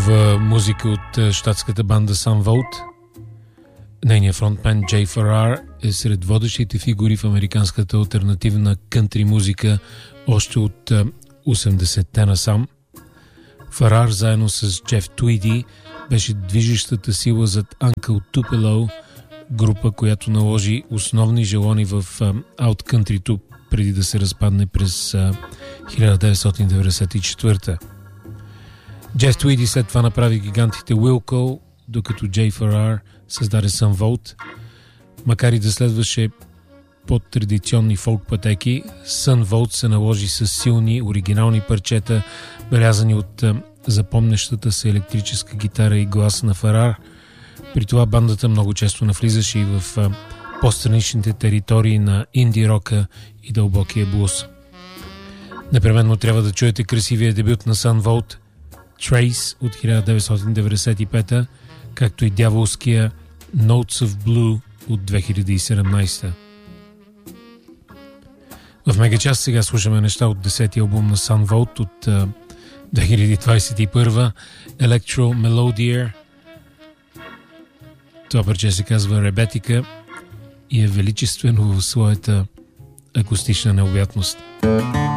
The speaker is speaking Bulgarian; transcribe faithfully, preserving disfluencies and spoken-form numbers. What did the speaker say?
Нова музика от щатската банда Sun Volt. Нейният фронтмен Джей Ферар е сред водещите фигури в американската алтернативна кънтри музика още от осемдесетте насам. Ферар заедно с Джеф Твиди беше движещата сила зад Uncle Tupelo, група, която наложи основни желони в ауткънтрито преди да се разпадне през хиляда деветстотин деветдесет и четвърта. Джеф Твиди след това направи гигантите Wilco, докато Джей Ферар създаде Sun Volt. Макар и да следваше под традиционни фолк пътеки, Sun Volt се наложи с силни, оригинални парчета, белязани от запомнящата се електрическа гитара и глас на Ферар. При това бандата много често навлизаше и в по-страничните територии на инди рока и дълбокия блуз. Непременно трябва да чуете красивия дебют на Sun Volt Trace от хиляда деветстотин деветдесет и пета, както и дяволския Notes of Blue от две хиляди и седемнадесета. В мегачас сега слушаме неща от десетия албум на Sun Volt от uh, две хиляди двадесет и първа, Electro Melodier. Това парче се казва Ребетика и е величествено в своята акустична необятност.